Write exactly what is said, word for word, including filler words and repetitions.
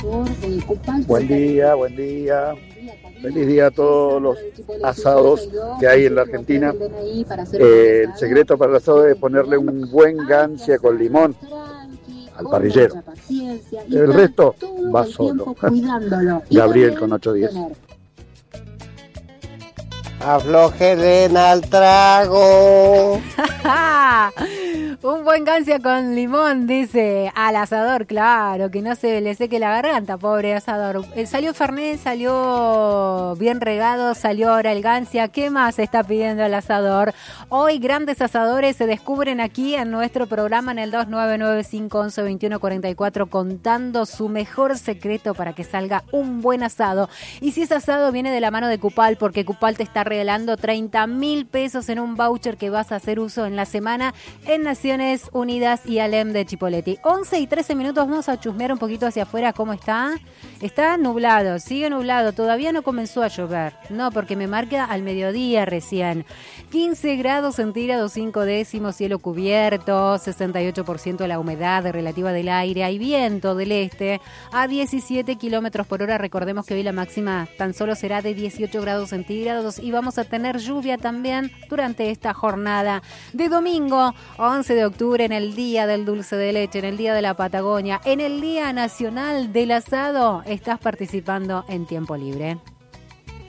Buen día, buen día. Feliz día a todos los asados que hay en la Argentina. Eh, el secreto para el asado es ponerle un buen gancia con limón al parrillero. El resto va solo. Gabriel con ocho diez. Aflójele al trago. Un buen gancia con limón, dice, al asador, claro, que no se le seque la garganta, pobre asador. Eh, salió Fernet, salió bien regado, salió ahora el gancia. ¿Qué más está pidiendo el asador? Hoy grandes asadores se descubren aquí en nuestro programa en el dos nueve nueve cinco once veintiuno cuarenta y cuatro contando su mejor secreto para que salga un buen asado. Y si ese asado viene de la mano de Cupal, porque Cupal te está regalando treinta mil pesos en un voucher que vas a hacer uso en la semana en Naciones Unidas y Alem de Chipoleti. once y trece minutos, vamos a chusmear un poquito hacia afuera cómo está. Está nublado, sigue nublado, todavía no comenzó a llover. No, porque me marca al mediodía recién. quince grados centígrados, cinco décimos, cielo cubierto, sesenta y ocho por ciento la humedad relativa del aire, hay viento del este a diecisiete kilómetros por hora. Recordemos que hoy la máxima tan solo será de dieciocho grados centígrados y vamos a tener lluvia también durante esta jornada de domingo, once de octubre, en el Día del Dulce de Leche, en el Día de la Patagonia, en el Día Nacional del Asado. Estás participando en Tiempo Libre.